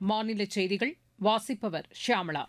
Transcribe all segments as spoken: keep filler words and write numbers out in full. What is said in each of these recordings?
மாநில செய்திகள் வாசிப்பவர் ஷியாமளா.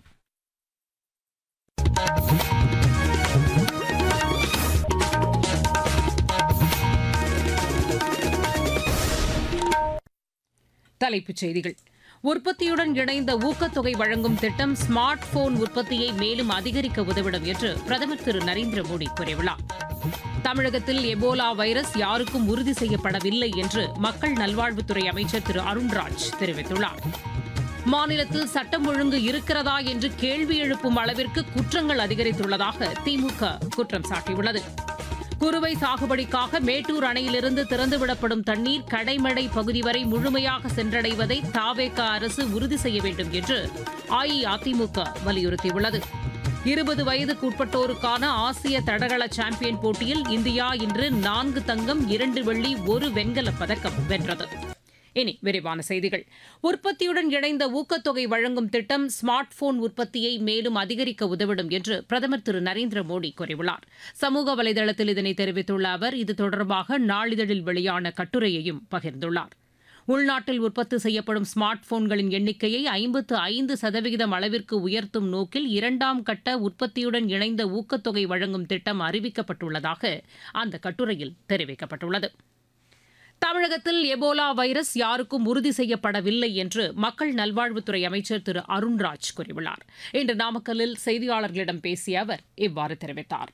தலைப்புச் செய்திகள். உற்பத்தியுடன் இணைந்த ஊக்கத்தொகை வழங்கும் திட்டம் ஸ்மார்ட் போன் உற்பத்தியை மேலும் அதிகரிக்க உதவிடும் என்று பிரதமர் திரு நரேந்திர மோடி கூறியுள்ளார். தமிழகத்தில் எபோலா வைரஸ் யாருக்கும் உறுதி செய்யப்படவில்லை என்று மக்கள் நல்வாழ்வுத்துறை அமைச்சர் திரு அருண்ராஜ் தெரிவித்துள்ளார். மாநிலத்தில் சட்டம் ஒழுங்கு இருக்கிறதா என்று கேள்வி எழுப்பும் அளவிற்கு குற்றங்கள் அதிகரித்துள்ளதாக திமுக குற்றம் சாட்டியுள்ளது. குறுவை சாகுபடிக்காக மேட்டூர் அணையிலிருந்து திறந்துவிடப்படும் தண்ணீர் கடைமடை பகுதி வரை முழுமையாக சென்றடைவதை தாவேகா அரசு உறுதி செய்ய வேண்டும் என்று அஇஅதிமுக வலியுறுத்தியுள்ளது. இருபது வயதுக்கு உட்பட்டோருக்கான ஆசிய தடகள சாம்பியன் போட்டியில் இந்தியா இன்று நான்கு தங்கம், இரண்டு வெள்ளி, ஒரு வெண்கலப் பதக்கம் வென்றது. இனி விரிவான செய்திகள். உற்பத்தியுடன் இணைந்த ஊக்கத்தொகை வழங்கும் திட்டம் ஸ்மார்ட் போன் உற்பத்தியை மேலும் அதிகரிக்க உதவிடும் என்று பிரதமர் திரு நரேந்திர மோடி கூறியுள்ளார். சமூக வலைதளத்தில் இதனை தெரிவித்துள்ள அவர் இது தொடர்பாக நாளிதழில் வெளியான கட்டுரையையும் பகிர்ந்துள்ளார். உள்நாட்டில் உற்பத்தி செய்யப்படும் ஸ்மார்ட் போன்களின் எண்ணிக்கையை ஐம்பத்து ஐந்து சதவிகிதம் அளவிற்கு உயர்த்தும் நோக்கில் இரண்டாம் கட்ட உற்பத்தியுடன் இணைந்த ஊக்கத்தொகை வழங்கும் திட்டம் அறிவிக்கப்பட்டுள்ளதாக அந்த கட்டுரையில் தெரிவிக்கப்பட்டுள்ளது. தமிழகத்தில் எபோலா வைரஸ் யாருக்கும் உறுதி செய்யப்படவில்லை என்று மக்கள் நல்வாழ்வுத்துறை அமைச்சர் திரு அருண்ராஜ் கூறியுள்ளார். இன்று நாமக்கல்லில் செய்தியாளர்களிடம் பேசிய அவர் இவ்வாறு தெரிவித்தார்.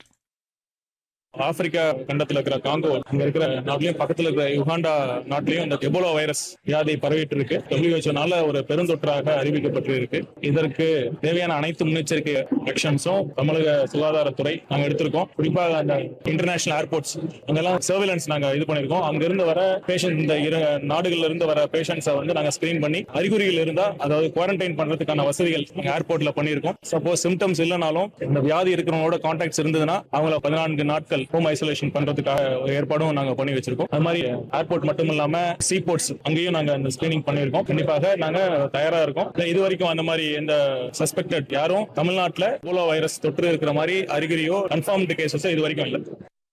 ஆப்பிரிக்கா கண்டத்துல இருக்கிற காங்கோ, அங்க இருக்கிற நாட்டிலையும் பக்கத்துல இருக்கிற யுகாண்டா நாட்டிலையும் இந்த எபோலா வைரஸ் வியாதி பரவிட்டு இருக்கு. டபிள்யூஹெச்ஓனால ஒரு பெருந்தொற்றாக அறிவிக்கப்பட்டு இருக்கு. இதற்கு தேவையான அனைத்து முன்னெச்சரிக்கை ஆக்ஷன்ஸும் தமிழக சுகாதாரத்துறை நாங்க எடுத்திருக்கோம். குறிப்பாக அந்த இன்டர்நேஷனல் ஏர்போர்ட்ஸ் அங்கெல்லாம் சர்வேலன்ஸ் நாங்க இது பண்ணிருக்கோம். அங்க இருந்து வர பேஷண்ட், இந்த இரு நாடுகள்ல இருந்து வர பேஷண்ட்ஸை வந்து நாங்க ஸ்கிரீன் பண்ணி அறிகுறிகள் இருந்தா அதாவது குவாரண்டைன் பண்றதுக்கான வசதிகள் நாங்க ஏர்போர்ட்ல பண்ணிருக்கோம். சப்போஸ் சிம்டம்ஸ் இல்லைனாலும் இந்த வியாதி இருக்கிறவங்களோட கான்டாக்ட்ஸ் இருந்ததுன்னா அவங்கள பதினான்கு நாட்கள் ஹோம் ஐசோலேஷன் பண்றதுக்காக ஏற்பாடும் நாங்க பண்ணி வச்சிருக்கோம். அது மாதிரி ஏர்போர்ட் மட்டும் இல்லாம சீ போர்ட்ஸ் அங்கேயும் நாங்க அந்த ஸ்கிரீனிங் பண்ணிருக்கோம். கண்டிப்பாக நாங்க தயாரா இருக்கோம். இது வரைக்கும் அந்த மாதிரி எந்த சஸ்பெக்டட் யாரும் தமிழ்நாட்டில் எபோலா வைரஸ் தொற்று இருக்கிற மாதிரி அறிகுறியோ கன்ஃபார்ம்டு கேசஸோ இது வரைக்கும் இல்லை.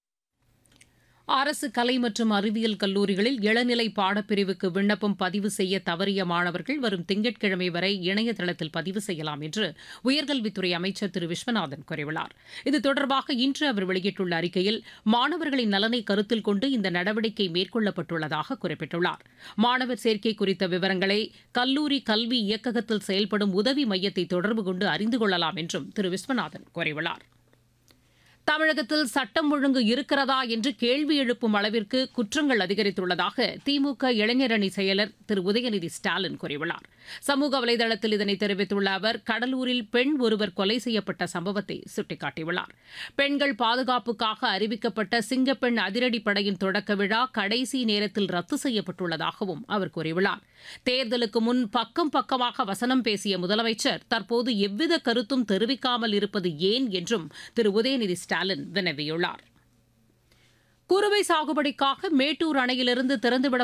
அரசு கலை மற்றும் அறிவியல் கல்லூரிகளில் இளநிலை பாடப்பிரிவுக்கு விண்ணப்பம் பதிவு செய்ய தவறிய மாணவர்கள் வரும் திங்கட்கிழமை வரை இணையதளத்தில் பதிவு செய்யலாம் என்று உயர்கல்வித்துறை அமைச்சர் திரு விஸ்வநாதன் கூறியுள்ளார். இது தொடர்பாக இன்று அவர் வெளியிட்டுள்ள அறிக்கையில் மாணவர்களின் நலனை கருத்தில் கொண்டு இந்த நடவடிக்கை மேற்கொள்ளப்பட்டுள்ளதாக குறிப்பிட்டுள்ளார். மாணவர் சேர்க்கை குறித்த விவரங்களை கல்லூரி கல்வி இயக்ககத்தில் செயல்படும் உதவி மையத்தை தொடர்பு கொண்டு அறிந்து கொள்ளலாம் என்றும் திரு விஸ்வநாதன் கூறியுள்ளார். தமிழகத்தில் சட்டம் ஒழுங்கு இருக்கிறதா என்று கேள்வி எழுப்பும் அளவிற்கு குற்றங்கள் அதிகரித்துள்ளதாக திமுக இளைஞரணி செயலர் திரு உதயநிதி ஸ்டாலின் கூறியுள்ளார். சமூக வலைதளத்தில் இதனை தெரிவித்துள்ள அவர் கடலூரில் பெண் ஒருவர் கொலை செய்யப்பட்ட சம்பவத்தை சுட்டிக்காட்டியுள்ளார். பெண்கள் பாதுகாப்புக்காக அறிவிக்கப்பட்ட சிங்கப்பெண் அதிரடிப்படையின் தொடக்க விழா கடைசி நேரத்தில் ரத்து செய்யப்பட்டுள்ளதாகவும் அவர் கூறியுள்ளார். தேர்தலுக்கு முன் பக்கம் பக்கமாக வசனம் பேசிய முதலமைச்சர் தற்போது எவ்வித கருத்தும் தெரிவிக்காமல் இருப்பது ஏன் என்றும் திரு உதயநிதி ஸ்டாலின் வினவியுள்ளார். குறுவை சாகுபடிக்காக மேட்டூர் அணையிலிருந்து திறந்துவிட